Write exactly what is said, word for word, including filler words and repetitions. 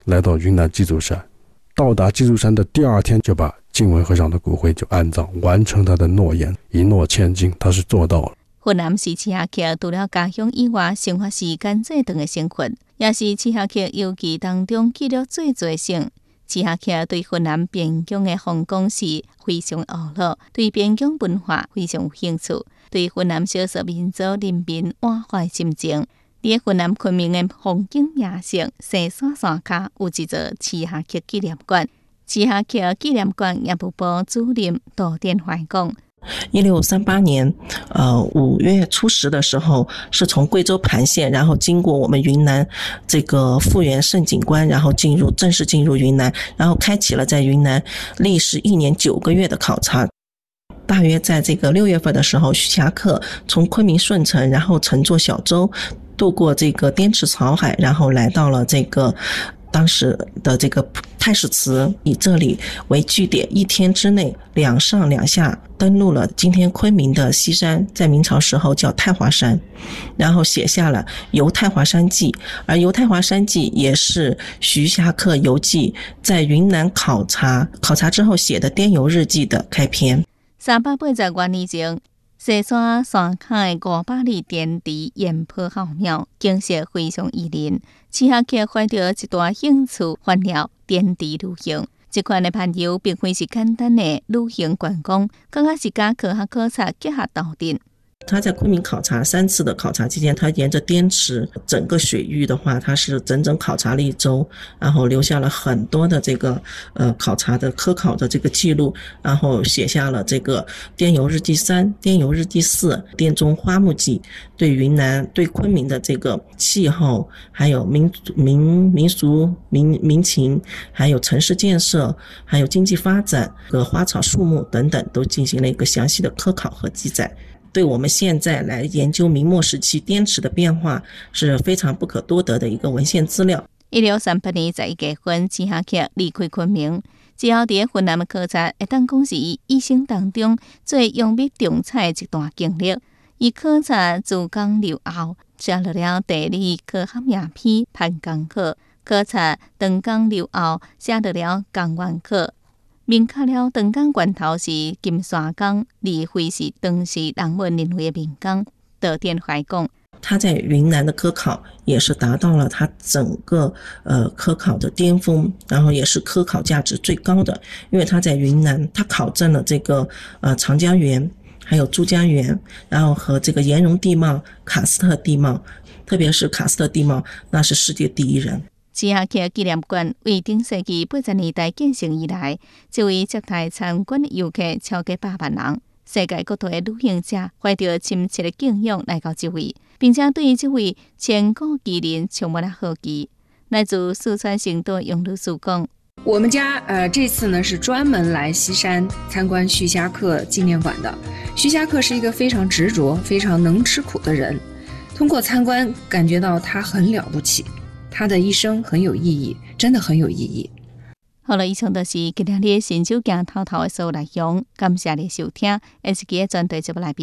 来到云南鸡足山。到达鸡足山的第二天，就把净文和尚的骨灰就安葬，完成他的诺言，一诺千金，他是做到了。 云南是赤霞客除了家乡以外生活时间最长的省份，也是赤霞客游记当中记录最多省。赤霞客对云南边疆的风光是非常懊恼，对边疆文化非常有兴趣，对云南少数民族人民满怀心情。伫云南昆明的风景名胜西山山脚有一座赤霞客纪念馆，赤霞客纪念馆业务部主任杜殿怀讲。 一六三八年，呃，五月初十的时候，是从贵州盘县，然后经过我们云南这个富源胜景关，然后进入正式进入云南，然后开启了在云南历时一年九个月的考察。大约在这个六月份的时候，徐霞客从昆明顺城，然后乘坐小舟渡过这个滇池草海，然后来到了这个当时的这个太史慈，以这里为据点，一天之内两上两下登陆了今天昆明的西山，在明朝时候叫太华山，然后写下了《游太华山记》，而《游太华山记》也是徐霞客游记在云南考察考察之后写的滇游日记的开篇。 三百八十多年前，西山山脚的五百里滇池烟波浩渺，景色非常宜人。赤霞客怀着一大兴趣，环绕滇池旅行。这款的漫游并非是简单的旅行观光，更加是甲科学考察结合斗阵。 他在昆明考察三次的考察期间，他沿着滇池整个水域的话，他是整整考察了一周，然后留下了很多的这个呃考察的科考的这个记录，然后写下了这个滇游日记三、滇游日记四、滇中花木记，对云南对昆明的这个气候，还有民民民俗民民情，还有城市建设，还有经济发展和花草树木等等，都进行了一个详细的科考和记载。对我们现在来研究明末时期滇池的变化是非常不可多得的一个文献资料。 一六三八年十一月份，赤霞客离开昆明之后，伫云南的考察会当讲是伊一生当中最勇猛重彩的一段经历。伊考察珠江流后，写落了地理科学名篇《潘江考》；考察长江流后，写落了《江源考》。明确了长江源头是金沙江，而非是当时人们认为的闽江。杜殿怀讲， 他在云南的科考也是达到了他整个呃科考的巅峰，然后也是科考价值最高的，因为他在云南，他考证了这个呃长江源，还有珠江源，然后和这个岩溶地貌、喀斯特地貌，特别是喀斯特地貌，那是世界第一人。 赤霞客纪念馆为顶世纪八十年代建成以来，就为接待参观的游客超过百万人。世界各地的旅行者怀着深切的敬仰来到这位，并且对这位千古奇人充满了好奇。来自四川成都杨律师讲， 我们家呃这次呢是专门来西山参观徐霞客纪念馆的。徐霞客是一个非常执着、非常能吃苦的人，通过参观感觉到他很了不起。他的一生很有意义，真的很有意义。 好了，以上就是今天的新手行头头的所有内容，感谢你收听 S K 专题节目来宾。